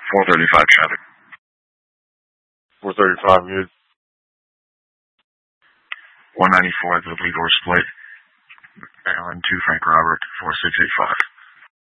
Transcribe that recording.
435 traffic. 435 good. 194 at the Lee Door Split. Maryland 2 Frank Robert 4685.